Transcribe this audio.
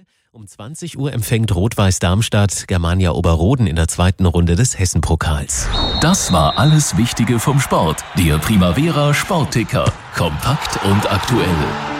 Um 20 Uhr empfängt Rot-Weiß Darmstadt Germania Oberroden in der zweiten Runde des Hessen-Pokals. Das war alles Wichtige vom Sport. Der Primavera Sportticker. Kompakt und aktuell.